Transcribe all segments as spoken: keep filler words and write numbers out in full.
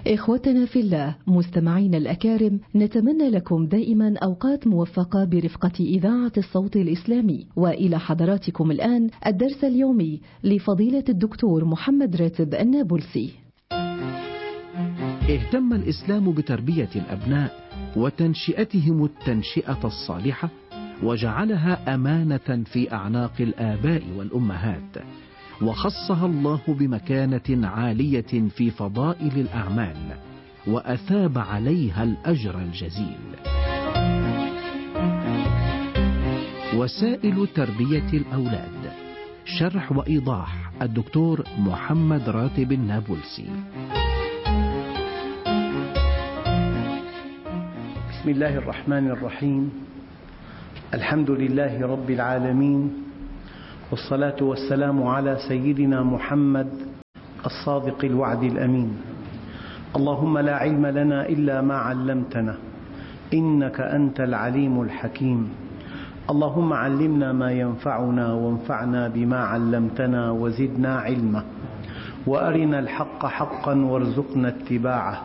إخوتنا في الله، مستمعين الأكارم، نتمنى لكم دائما أوقات موفقة برفقة إذاعة الصوت الإسلامي. وإلى حضراتكم الآن الدرس اليومي لفضيلة الدكتور محمد راتب النابلسي. اهتم الإسلام بتربية الأبناء وتنشئتهم التنشئة الصالحة، وجعلها أمانة في أعناق الآباء والأمهات، وخصها الله بمكانة عالية في فضائل الأعمال، وأثاب عليها الأجر الجزيل. وسائل تربية الأولاد، شرح وإيضاح الدكتور محمد راتب النابلسي. بسم الله الرحمن الرحيم. الحمد لله رب العالمين، والصلاة والسلام على سيدنا محمد الصادق الوعد الأمين. اللهم لا علم لنا إلا ما علمتنا، إنك أنت العليم الحكيم. اللهم علمنا ما ينفعنا وانفعنا بما علمتنا وزدنا علما، وأرنا الحق حقا وارزقنا اتباعه،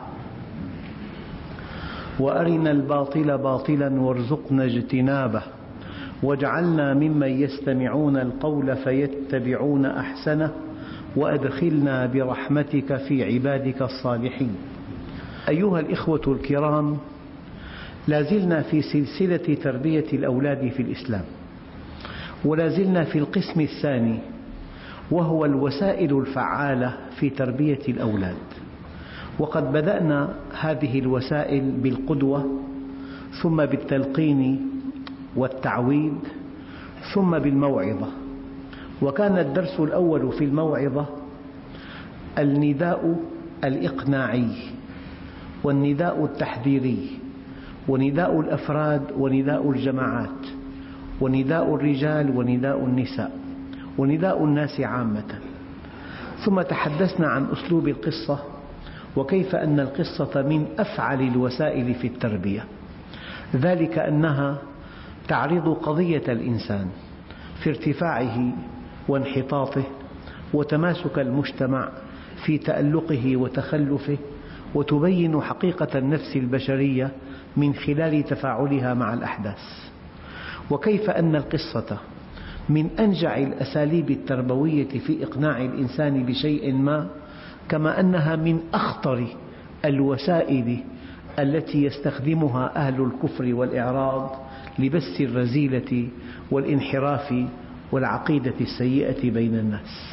وأرنا الباطل باطلا وارزقنا اجتنابه، واجعلنا ممن يستمعون القول فيتبعون أحسنه، وأدخلنا برحمتك في عبادك الصالحين. أيها الإخوة الكرام، لازلنا في سلسلة تربية الأولاد في الإسلام، ولازلنا في القسم الثاني، وهو الوسائل الفعالة في تربية الأولاد. وقد بدأنا هذه الوسائل بالقدوة، ثم بالتلقين والتعويد، ثم بالموعظة. وكان الدرس الأول في الموعظة النداء الإقناعي، والنداء التحذيري، ونداء الأفراد ونداء الجماعات، ونداء الرجال ونداء النساء، ونداء الناس عامة. ثم تحدثنا عن أسلوب القصة، وكيف أن القصة من أفعل الوسائل في التربية، ذلك أنها تعرض قضية الإنسان في ارتفاعه وانحطاطه، وتماسك المجتمع في تألقه وتخلفه، وتبين حقيقة النفس البشرية من خلال تفاعلها مع الأحداث. وكيف أن القصة من أنجع الأساليب التربوية في إقناع الإنسان بشيء ما، كما أنها من أخطر الوسائل التي يستخدمها أهل الكفر والإعراض لبث الرذيلة والانحراف والعقيدة السيئة بين الناس.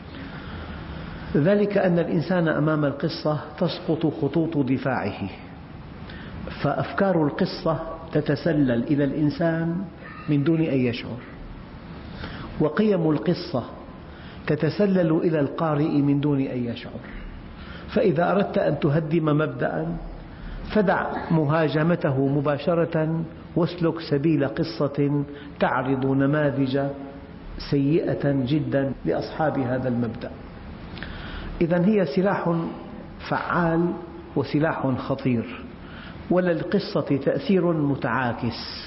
ذلك أن الإنسان أمام القصة تسقط خطوط دفاعه، فأفكار القصة تتسلل إلى الإنسان من دون أن يشعر، وقيم القصة تتسلل إلى القارئ من دون أن يشعر. فإذا أردت أن تهدم مبدأ فدع مهاجمته مباشرة، واسلك سبيل قصة تعرض نماذج سيئة جدا لأصحاب هذا المبدأ. إذن هي سلاح فعال وسلاح خطير، وللقصة تأثير متعاكس.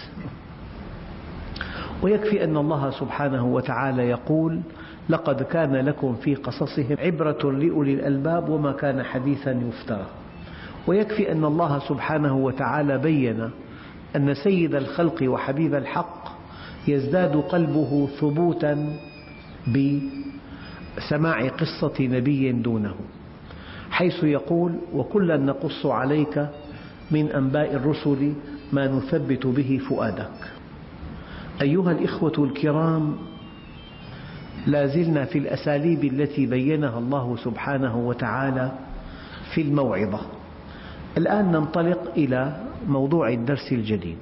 ويكفي أن الله سبحانه وتعالى يقول: لقد كان لكم في قصصهم عبرة لأولي الألباب وما كان حديثا يفترى. ويكفي أن الله سبحانه وتعالى بين أن سيد الخلق وحبيب الحق يزداد قلبه ثبوتا بسماع قصة نبي دونه، حيث يقول: وكلا نقص عليك من أنباء الرسل ما نثبت به فؤادك. أيها الإخوة الكرام، لازلنا في الأساليب التي بينها الله سبحانه وتعالى في الموعظة. الآن ننطلق إلى موضوع الدرس الجديد،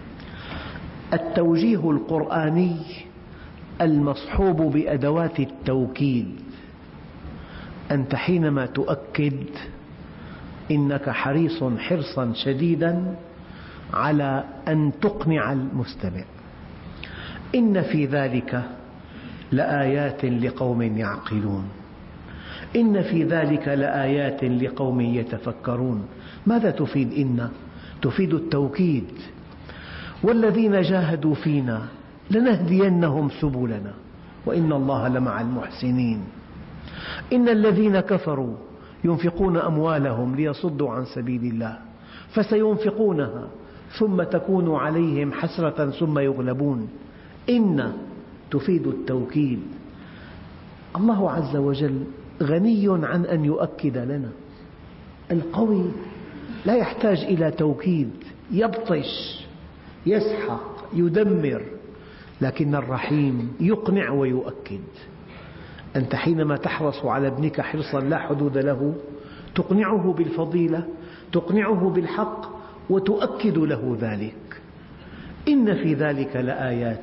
التوجيه القرآني المصحوب بأدوات التوكيد. أنت حينما تؤكد إنك حريص حرصا شديدا على أن تقنع المستمع. إن في ذلك لآيات لقوم يعقلون، إن في ذلك لآيات لقوم يتفكرون. ماذا تفيد إن؟ تفيد التوكيد. والذين جاهدوا فينا لنهدينهم سبلنا وإن الله لمع المحسنين. إن الذين كفروا ينفقون أموالهم ليصدوا عن سبيل الله فسينفقونها ثم تكون عليهم حسرة ثم يغلبون. إن تفيد التوكيد. الله عز وجل غني عن أن يؤكد لنا. القوي لا يحتاج إلى توكيد، يبطش، يسحق، يدمر، لكن الرحيم يقنع ويؤكد. أنت حينما تحرص على ابنك حرصا لا حدود له تقنعه بالفضيلة، تقنعه بالحق، وتؤكد له ذلك. إن في ذلك لآيات.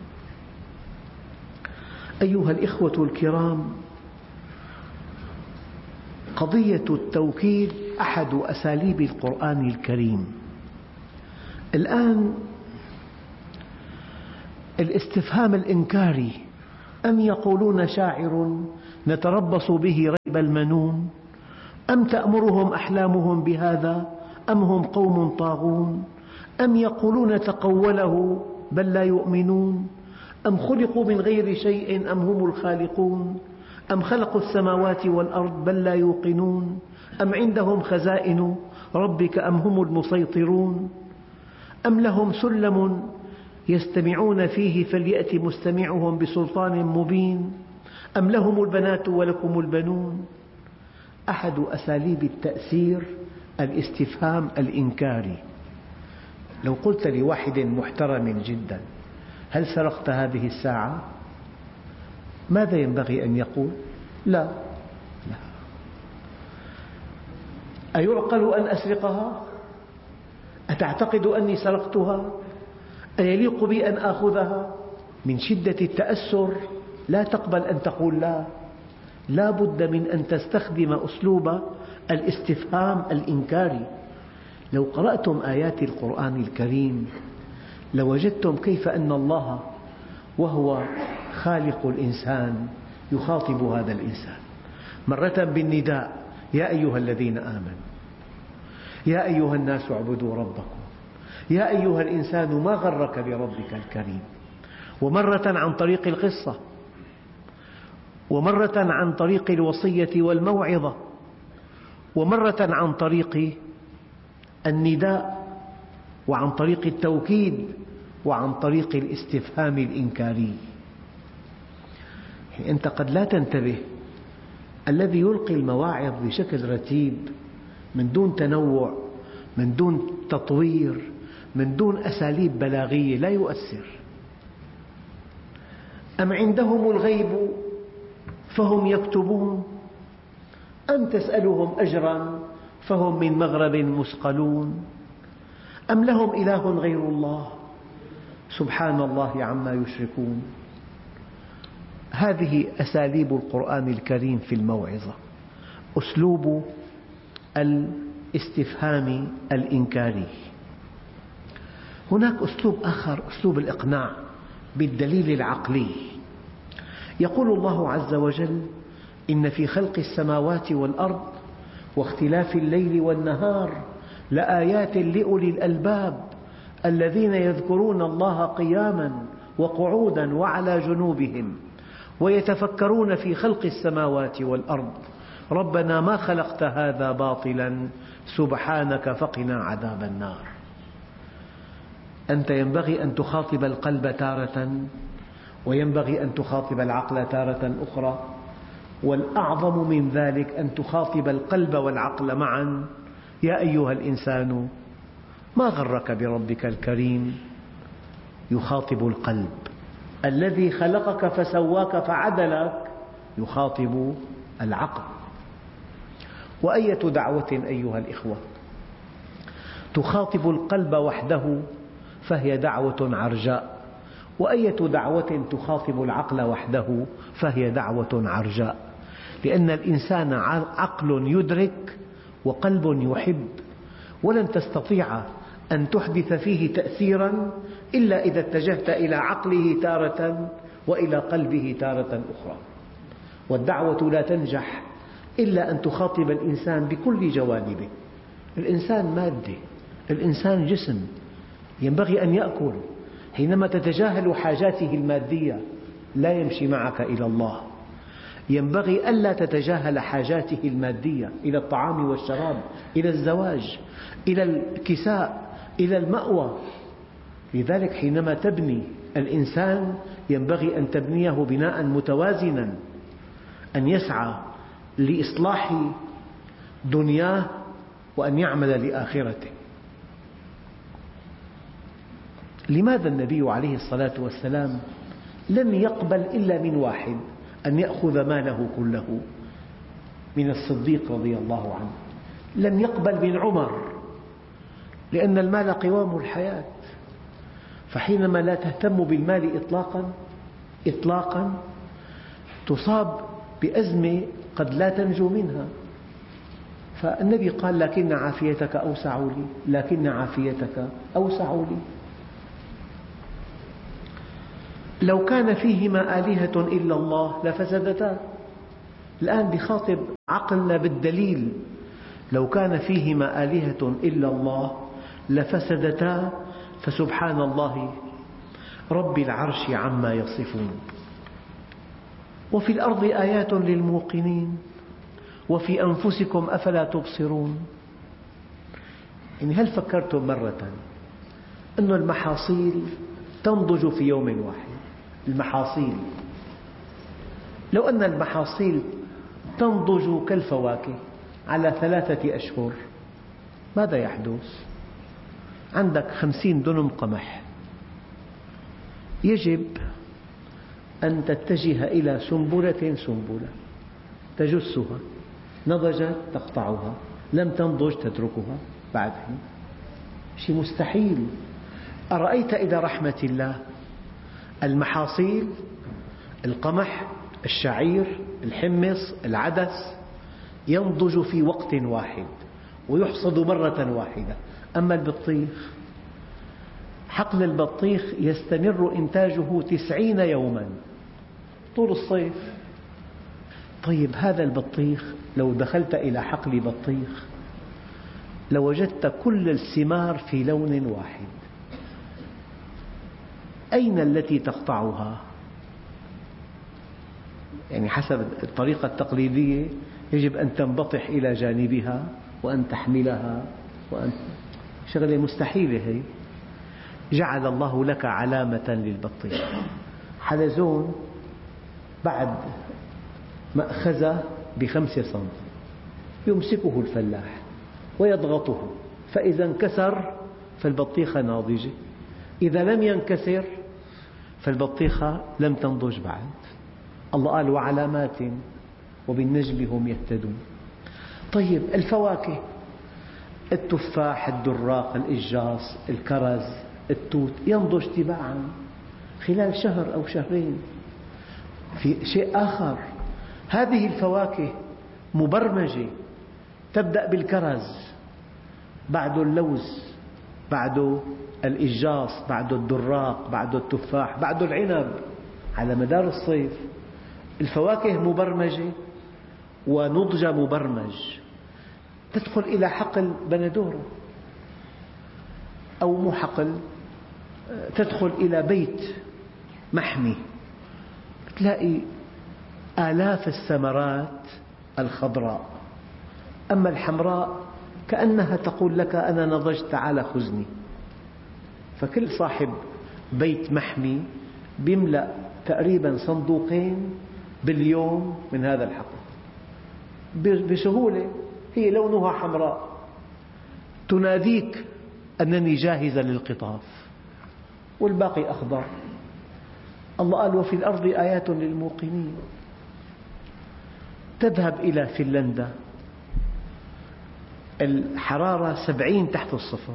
أيها الإخوة الكرام، قضية التوكيد أحد أساليب القرآن الكريم. الآن الاستفهام الإنكاري: أم يقولون شاعر نتربص به ريب المنون أم تأمرهم أحلامهم بهذا أم هم قوم طاغون أم يقولون تقوله بل لا يؤمنون أم خلقوا من غير شيء أم هم الخالقون أم خلقوا السماوات والأرض بل لا يوقنون أم عندهم خزائن ربك أم هم المسيطرون أم لهم سلم يستمعون فيه فليأت مستمعهم بسلطان مبين أم لهم البنات ولكم البنون. أحد أساليب التأثير الاستفهام الإنكاري. لو قلت لواحد محترم جدا: هل سرقت هذه الساعة؟ ماذا ينبغي أن يقول؟ لا. لا. أيعقل أن أسرقها؟ أتعتقد أني سرقتها؟ أيليق بي أن آخذها؟ من شدة التأثر لا تقبل أن تقول لا. لا بد من أن تستخدم أسلوب الاستفهام الإنكاري. لو قرأتم آيات القرآن الكريم لوجدتم كيف أن الله وهو خالق الإنسان يخاطب هذا الإنسان مرة بالنداء: يا أيها الذين آمنوا، يا أيها الناس اعبدوا ربكم، يا أيها الإنسان ما غرك بربك الكريم. ومرة عن طريق القصة، ومرة عن طريق الوصية والموعظة، ومرة عن طريق النداء، وعن طريق التوكيد، وعن طريق الاستفهام الإنكاري. أنت قد لا تنتبه، الذي يلقي المواعظ بشكل رتيب من دون تنوع، من دون تطوير، من دون أساليب بلاغية لا يؤثر. أم عندهم الغيب فهم يكتبون أم تسألهم أجرا فهم من مغرب مثقلون أم لهم إله غير الله سبحان الله عما يشركون. هذه أساليب القرآن الكريم في الموعظة، أسلوب الاستفهام الإنكاري. هناك أسلوب آخر، أسلوب الإقناع بالدليل العقلي. يقول الله عز وجل: إن في خلق السماوات والأرض واختلاف الليل والنهار لآيات لأولي الألباب الذين يذكرون الله قياما وقعودا وعلى جنوبهم ويتفكرون في خلق السماوات والأرض ربنا ما خلقت هذا باطلا سبحانك فقنا عذاب النار. أنت ينبغي أن تخاطب القلب تارة، وينبغي أن تخاطب العقل تارة أخرى، والأعظم من ذلك أن تخاطب القلب والعقل معا. يا أيها الإنسان ما غرك بربك الكريم. يخاطب القلب. الذي خلقك فسواك فعدلك يخاطب العقل. وأية دعوة أيها الإخوة تخاطب القلب وحده فهي دعوة عرجاء، وأية دعوة تخاطب العقل وحده فهي دعوة عرجاء، لأن الإنسان عقل يدرك وقلب يحب، ولن تستطيع أن تحدث فيه تأثيرا إلا إذا اتجهت إلى عقله تارة وإلى قلبه تارة أخرى. والدعوة لا تنجح إلا أن تخاطب الإنسان بكل جوانبه. الإنسان مادة، الإنسان جسم ينبغي أن يأكل. حينما تتجاهل حاجاته المادية لا يمشي معك إلى الله. ينبغي ألا تتجاهل حاجاته المادية إلى الطعام والشراب، إلى الزواج، إلى الكساء، إلى المأوى. لذلك حينما تبني الإنسان ينبغي أن تبنيه بناء متوازنا، أن يسعى لإصلاح دنياه وأن يعمل لآخرته. لماذا النبي عليه الصلاة والسلام لم يقبل إلا من واحد أن يأخذ ماله كله؟ من الصديق رضي الله عنه. لم يقبل من عمر، لأن المال قوام الحياة. فحينما لا تهتم بالمال إطلاقا إطلاقا تصاب بأزمة قد لا تنجو منها. فالنبي قال: لكن عافيتك أوسع لي، لكن عافيتك أوسع لي. لو كان فيهما آلهة إلا الله لفسدتا. الآن بخاطب عقلنا بالدليل: لو كان فيهما آلهة إلا الله لفسدتا فسبحان الله رب العرش عما يصفون. وفي الأرض آيات للموقنين وفي أنفسكم أفلا تبصرون. يعني هل فكرتم مرة أن المحاصيل تنضج في يوم واحد؟ المحاصيل، لو أن المحاصيل تنضج كالفواكه على ثلاثة أشهر ماذا يحدث؟ عندك خمسين دنم قمح، يجب أن تتجه إلى سنبلة سنبلة تجسها، نضجت تقطعها، لم تنضج تتركها بعد حين. شيء مستحيل. أرأيت إذا رحمة الله المحاصيل، القمح، الشعير، الحمص، العدس ينضج في وقت واحد ويحصد مرة واحدة. أما البطيخ، حقل البطيخ يستمر إنتاجه تسعين يوما طول الصيف. طيب هذا البطيخ لو دخلت إلى حقل بطيخ لوجدت كل الثمار في لون واحد، أين التي تقطعها؟ يعني حسب الطريقة التقليدية يجب أن تنبطح إلى جانبها وأن تحملها، وأن شغلة مستحيلة هي. جعل الله لك علامة للبطيخ، حلزون بعد مأخذة بخمسة سنتي يمسكه الفلاح ويضغطه، فإذا انكسر فالبطيخة ناضجة، إذا لم ينكسر فالبطيخة لم تنضج بعد. الله قال: وعلامات وبالنجم هم يهتدون. طيب الفواكه، التفاح، الدراق، الإجاص، الكرز، التوت ينضج تباعا خلال شهر أو شهرين. في شيء آخر، هذه الفواكه مبرمجة، تبدأ بالكرز، بعده اللوز، بعده الإجاص، بعده الدراق، بعده التفاح، بعده العنب. على مدار الصيف الفواكه مبرمجة ونضج مبرمج. تدخل إلى حقل بندورة أو مو حقل، تدخل إلى بيت محمي تلاقي آلاف الثمرات الخضراء، أما الحمراء كأنها تقول لك: أنا نضجت، تعال خذني. فكل صاحب بيت محمي يملأ تقريبا صندوقين باليوم من هذا الحقل بسهولة. هي لونها حمراء تناديك أنني جاهزة للقطاف، والباقي أخضر. الله قال: وفي الأرض آيات للموقنين. تذهب إلى فنلندا الحرارة سبعين تحت الصفر،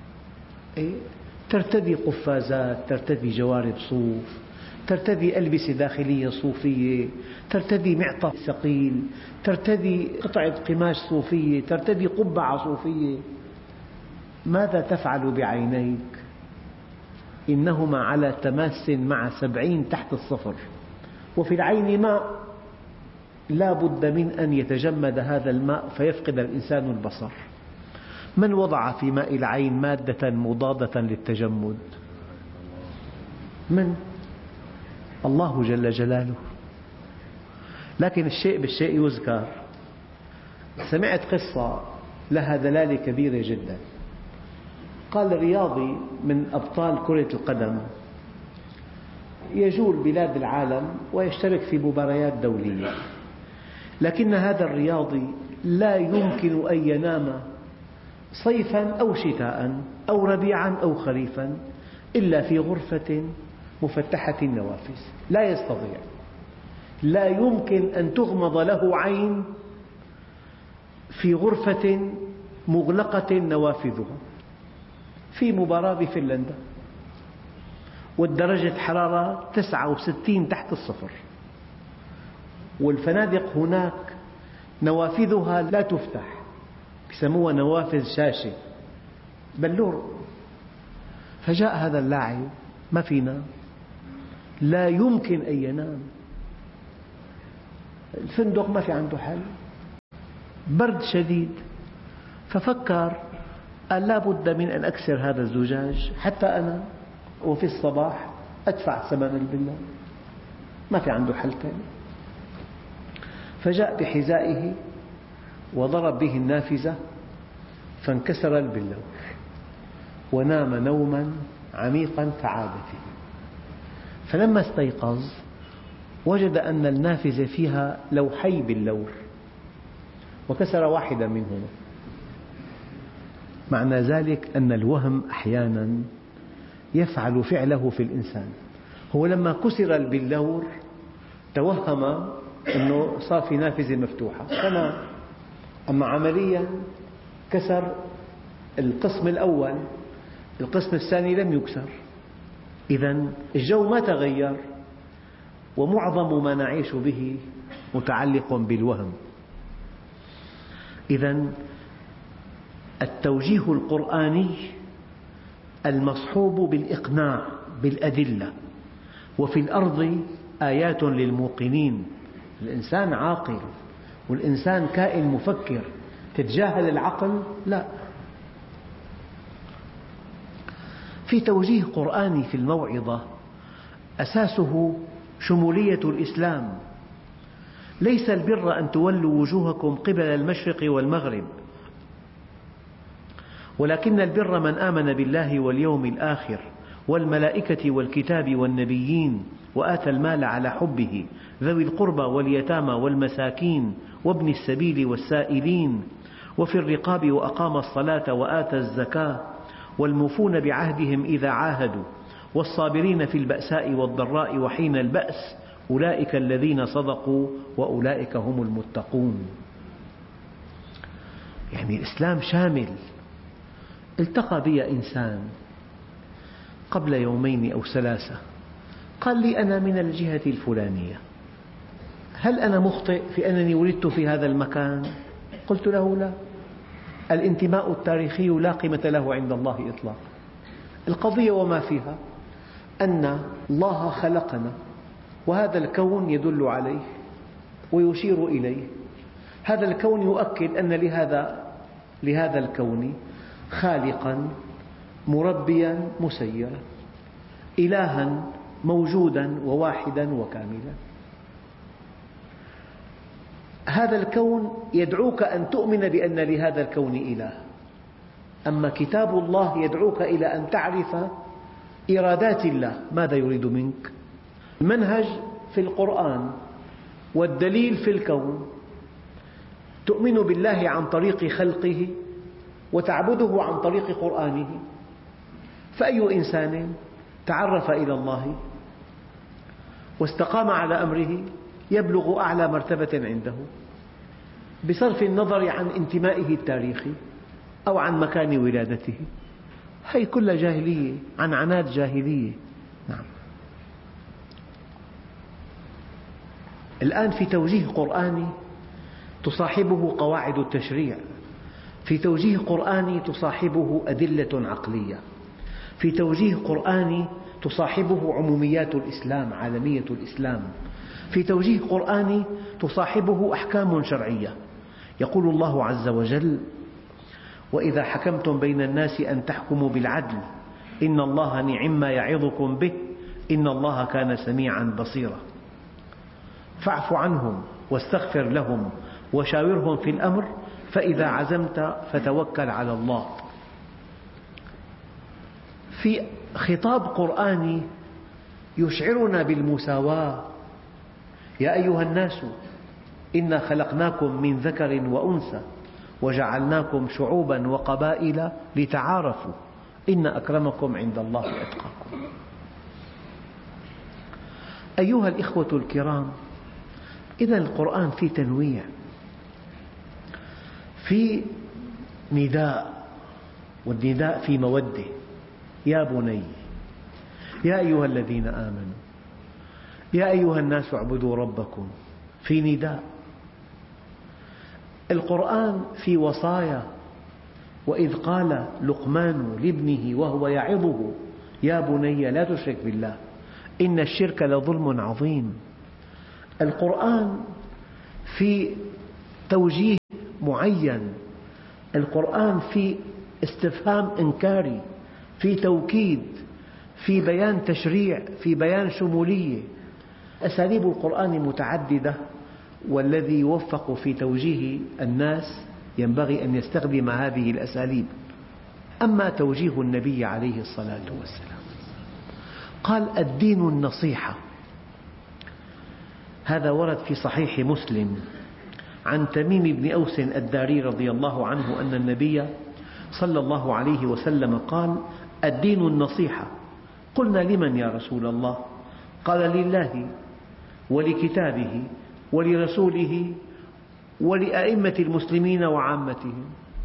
ترتدي قفازات، ترتدي جوارب صوف، ترتدي ألبسة داخلية صوفية، ترتدي معطف ثقيل، ترتدي قطعة قماش صوفية، ترتدي قبعة صوفية. ماذا تفعل بعينيك؟ إنهما على تماس مع سبعين تحت الصفر، وفي العين ماء، لا بد من أن يتجمد هذا الماء فيفقد الإنسان البصر. من وضع في ماء العين مادة مضادة للتجمد؟ من؟ الله جل جلاله. لكن الشيء بالشيء يذكر. سمعت قصة لها دلالة كبيرة جدا. قال رياضي من أبطال كرة القدم يجول بلاد العالم ويشترك في مباريات دولية، لكن هذا الرياضي لا يمكن أن ينام صيفا أو شتاء أو ربيعا أو خريفا إلا في غرفة مفتحة النوافذ، لا يستطيع، لا يمكن أن تغمض له عين في غرفة مغلقة نوافذها. في مباراة بفنلندا والدرجة حرارة تسعة وستين تحت الصفر، والفنادق هناك نوافذها لا تفتح، يسموها نوافذ شاشة بلور. فجاء هذا اللاعب ما فينا، لا يمكن أن ينام، الفندق ما في عنده حل، برد شديد. ففكر قال لا بد من أن أكسر هذا الزجاج حتى أنا وفي الصباح أدفع ثمن الفيلا، ما في عنده حل ثاني. فجاء بحذائه وضرب به النافذة فانكسر البلور ونام نوما عميقا كعادته. فلما استيقظ وجد أن النافذة فيها لوحي بلور وكسر واحدا منهما. معنى ذلك أن الوهم أحيانا يفعل فعله في الإنسان. هو لما كسر البلور توهم أنه صار في نافذة مفتوحة فنام، أما عمليا كسر القسم الأول، القسم الثاني لم يكسر. إذن الجو ما تغير، ومعظم ما نعيش به متعلق بالوهم. إذن التوجيه القرآني المصحوب بالإقناع بالأدلة. وفي الأرض آيات للموقنين. الإنسان عاقل والإنسان كائن مفكر، تتجاهل العقل؟ لا. في توجيه قرآني في الموعظة أساسه شمولية الإسلام. ليس البر أن تولوا وجوهكم قبل المشرق والمغرب، ولكن البر من آمن بالله واليوم الآخر والملائكة والكتاب والنبيين وآتى المال على حبه ذوي القربى واليتامى والمساكين وابن السبيل والسائلين وفي الرقاب وأقام الصلاة وآتى الزكاة والموفون بعهدهم إذا عاهدوا والصابرين في البأساء والضراء وحين البأس أولئك الذين صدقوا وأولئك هم المتقون. يعني الإسلام شامل. التقى بي إنسان قبل يومين أو ثلاثة قال لي أنا من الجهة الفلانية، هل أنا مخطئ في أنني ولدت في هذا المكان؟ قلت له لا، الانتماء التاريخي لا قيمة له عند الله إطلاقا. القضية وما فيها أن الله خلقنا وهذا الكون يدل عليه ويشير إليه. هذا الكون يؤكد أن لهذا لهذا الكون خالقا مربيا مسيرا، إلها موجودا وواحدا وكاملا. هذا الكون يدعوك أن تؤمن بأن لهذا الكون إله، أما كتاب الله يدعوك إلى أن تعرف إرادات الله ماذا يريد منك. المنهج في القرآن والدليل في الكون. تؤمن بالله عن طريق خلقه وتعبده عن طريق قرآنه. فأي إنسان تعرف إلى الله واستقام على أمره يبلغ أعلى مرتبة عنده بصرف النظر عن انتمائه التاريخي أو عن مكان ولادته. هي كلها جاهلية، عن عناد جاهلية. نعم. الآن في توجيه قرآني تصاحبه قواعد التشريع، في توجيه قرآني تصاحبه أدلة عقلية، في توجيه قرآني تصاحبه عموميات الإسلام، عالمية الإسلام، في توجيه قرآني تصاحبه أحكام شرعية. يقول الله عز وجل: وإذا حكمتم بين الناس أن تحكموا بالعدل إن الله نعم يعظكم به إن الله كان سميعا بصيرا. فاعف عنهم واستغفر لهم وشاورهم في الأمر فإذا عزمت فتوكل على الله. في خطاب قرآني يشعرنا بالمساواة: يا أيها الناس إنا خلقناكم من ذكر وأنثى وجعلناكم شعوبا وقبائل لتعارفوا إن أكرمكم عند الله أتقاكم. أيها الإخوة الكرام، إذا القرآن فيه تنويع، في نداء، والنداء في مودة: يا بني، يا أيها الذين آمنوا، يا أيها الناس اعبدوا ربكم، في نداء. القرآن في وصايا: وإذ قال لقمان لابنه وهو يعظه يا بني لا تشرك بالله إن الشرك لظلم عظيم. القرآن في توجيه معين، القرآن في استفهام إنكاري، في توكيد، في بيان تشريع، في بيان شمولية. أساليب القرآن متعددة، والذي يوفق في توجيه الناس ينبغي أن يستخدم هذه الأساليب. أما توجيه النبي عليه الصلاة والسلام، قال: الدين النصيحة. هذا ورد في صحيح مسلم عن تميم بن أوس الداري رضي الله عنه أن النبي صلى الله عليه وسلم قال: الدين النصيحة. قلنا: لمن يا رسول الله؟ قال: لله ولكتابه ولرسوله ولأئمة المسلمين وعامتهم.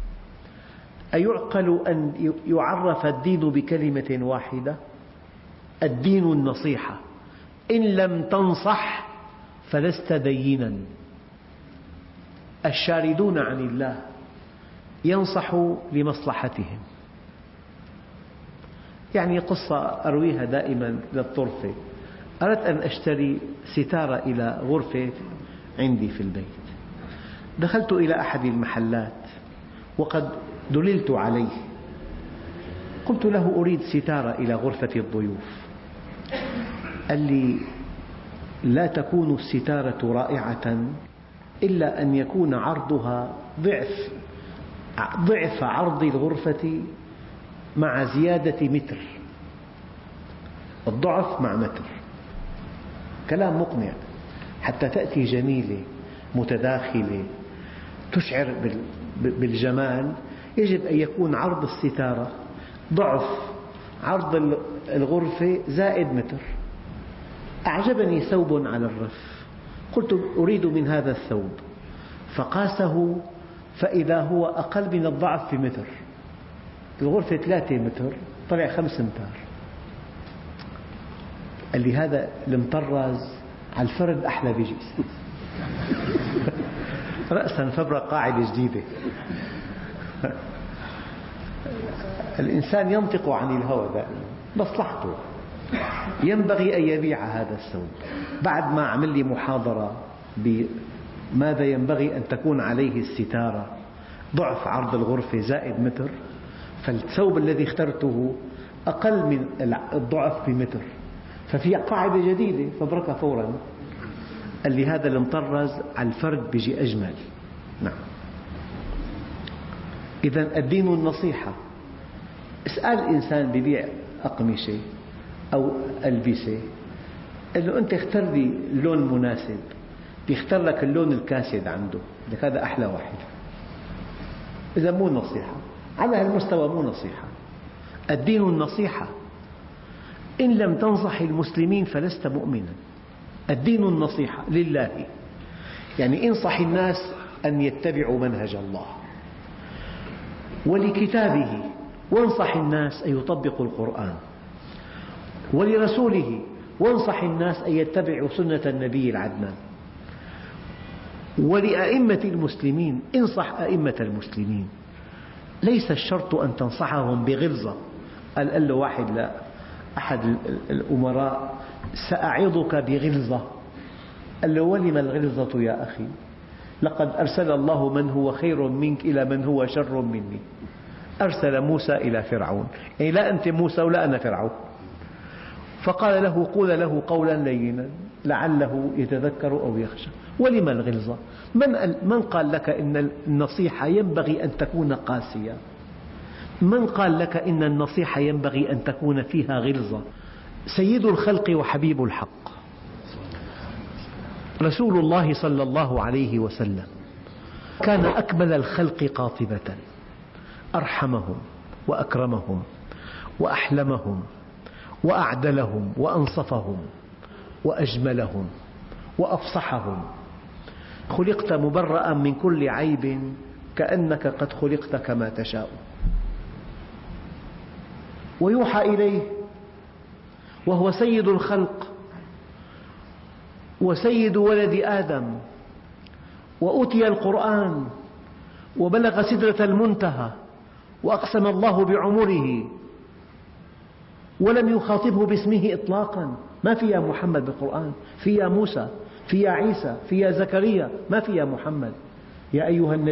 أيعقل أن يعرف الدين بكلمة واحدة؟ الدين النصيحة، إن لم تنصح فلست دينا. الشاردون عن الله ينصحوا لمصلحتهم. يعني قصة أرويها دائما للطرفة: أردت أن أشتري ستارة إلى غرفة عندي في البيت. دخلت إلى أحد المحلات وقد دللت عليه، قلت له: أريد ستارة إلى غرفة الضيوف. قال لي: لا تكون الستارة رائعة إلا أن يكون عرضها ضعف ضعف عرض الغرفة مع زيادة متر، الضعف مع متر. كلام مقنع. حتى تأتي جميلة متداخلة تشعر بالجمال يجب أن يكون عرض الستارة ضعف عرض الغرفة زائد متر. أعجبني ثوب على الرف، قلت: أريد من هذا الثوب. فقاسه فإذا هو أقل من الضعف بمتر. الغرفة ثلاثة متر، طلع خمس أمتار. قال لي: هذا المطرز على الفرد أحلى بيجيز. رأسا فبرق قاعدة جديدة. الإنسان ينطق عن الهوى دائما، مصلحته. ينبغي أن يبيع هذا الثوب. بعد ما عمل لي محاضرة بماذا ينبغي أن تكون عليه الستارة، ضعف عرض الغرفة زائد متر، فالثوب الذي اخترته أقل من الضعف بمتر، ففي قاعدة جديدة فبركة فورا. قال لي: هذا المطرز على الفرد بيجي أجمل. نعم. إذا الدين النصيحة. اسأل إنسان بيبيع أقمشة أو ألبسة، قال له: أنت اختر لي اللون المناسب، بيختار لك اللون الكاسد عنده، لك هذا أحلى واحد. إذا مو نصيحة، على هالمستوى مو نصيحة. الدين النصيحة، إن لم تنصح المسلمين فلست مؤمنا. الدين النصيحة لله، يعني انصح الناس أن يتبعوا منهج الله، ولكتابه، وانصح الناس أن يطبقوا القرآن، ولرسوله، وانصح الناس أن يتبعوا سنة النبي العدنان، ولأئمة المسلمين، انصح أئمة المسلمين. ليس الشرط أن تنصحهم بغلظة. قال, قال له واحد لأحد الأمراء: سأعظك بغلظة. قال له: ولم الغلظة يا أخي؟ لقد أرسل الله من هو خير منك إلى من هو شر مني. أرسل موسى إلى فرعون، يعني لا أنت موسى ولا أنا فرعون. فقال له: قول له قولا لينا. لعله يتذكر أو يخشى. ولم الغلظة؟ من, من قال لك إن النصيحة ينبغي أن تكون قاسية؟ من قال لك إن النصيحة ينبغي أن تكون فيها غلظة؟ سيد الخلق وحبيب الحق رسول الله صلى الله عليه وسلم كان أكمل الخلق قاطبة، أرحمهم وأكرمهم وأحلمهم وأعدلهم وأنصفهم وأجملهم وأفصحهم. خلقت مبرأ من كل عيب كأنك قد خلقت كما تشاء. ويوحى إليه وهو سيد الخلق وسيد ولد آدم، وأوتي القرآن وبلغ سدرة المنتهى وأقسم الله بعمره ولم يخاطبه باسمه إطلاقا. ما في يا محمد بالقرآن، في يا موسى، في يا عيسى، في يا زكريا، ما في يا محمد. يا أيها النبي